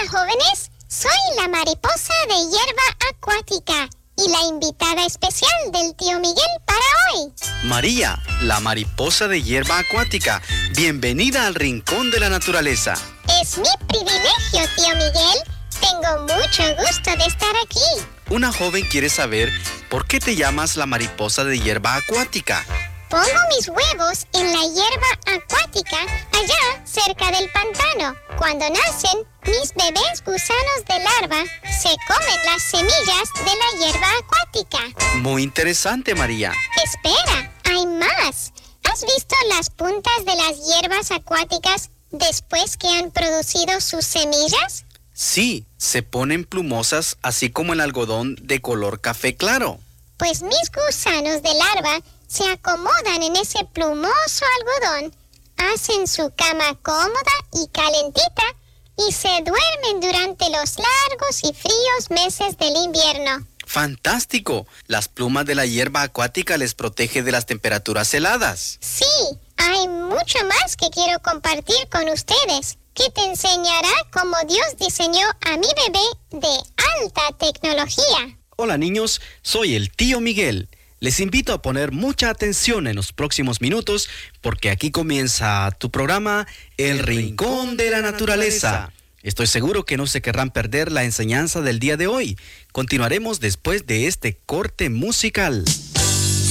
Hola jóvenes, soy la mariposa de hierba acuática y la invitada especial del tío Miguel para hoy. María, la mariposa de hierba acuática, bienvenida al Rincón de la Naturaleza. Es mi privilegio, tío Miguel. Tengo mucho gusto de estar aquí. Una joven quiere saber por qué te llamas la mariposa de hierba acuática. Pongo mis huevos en la hierba acuática allá cerca del pantano. Cuando nacen, mis bebés gusanos de larva se comen las semillas de la hierba acuática. Muy interesante, María. Espera, hay más. ¿Has visto las puntas de las hierbas acuáticas después que han producido sus semillas? Sí, se ponen plumosas así como el algodón de color café claro. Pues mis gusanos de larva se acomodan en ese plumoso algodón, hacen su cama cómoda y calentita y se duermen durante los largos y fríos meses del invierno. ¡Fantástico! Las plumas de la hierba acuática les protege de las temperaturas heladas. Sí, hay mucho más que quiero compartir con ustedes, que te enseñará cómo Dios diseñó a mi bebé de alta tecnología. Hola niños, soy el tío Miguel. Les invito a poner mucha atención en los próximos minutos porque aquí comienza tu programa El Rincón de la Naturaleza. Estoy seguro que no se querrán perder la enseñanza del día de hoy. Continuaremos después de este corte musical.